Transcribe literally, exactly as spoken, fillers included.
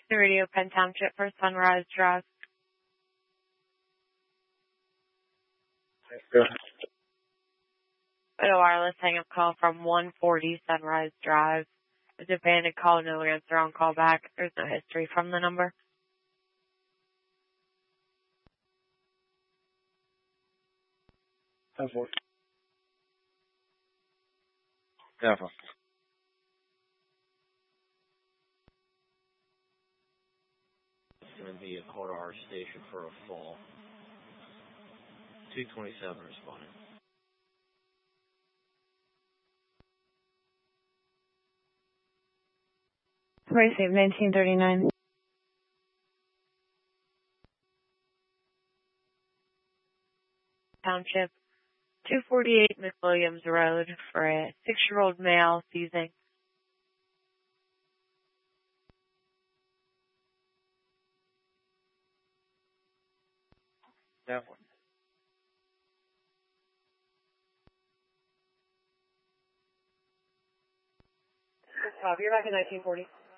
The Radio Penn Township for Sunrise Drive. Go ahead. A wireless hang-up call from one forty Sunrise Drive. It's a abandoned call, no answer on call back. There's no history from the number. ten four. Yeah, four. It's going to be a call to our station for a fall. two twenty-seven responding. Receive nineteen thirty-nine. Township, two forty-eight McWilliams Road for a six-year-old male seizing. Yeah, four. You're back in nineteen forty.